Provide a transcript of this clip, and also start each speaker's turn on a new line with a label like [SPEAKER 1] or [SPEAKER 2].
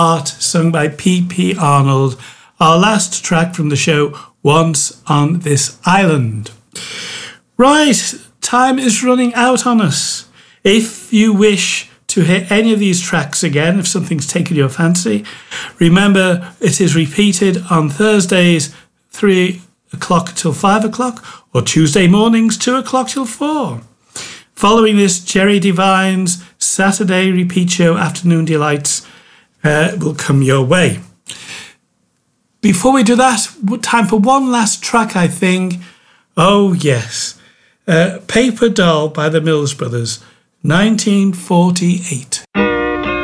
[SPEAKER 1] Art, sung by P.P. Arnold, our last track from the show, Once on This Island. Right, time is running out on us. If you wish to hear any of these tracks again, if something's taken your fancy, remember it is repeated on Thursdays 3 o'clock till 5 o'clock, or Tuesday mornings 2 o'clock till 4. Following this, Jerry Devine's Saturday repeat show, Afternoon Delights, will come your way. Before we do that, time for one last track, I think. Oh, yes. Paper Doll by the Mills Brothers, 1948.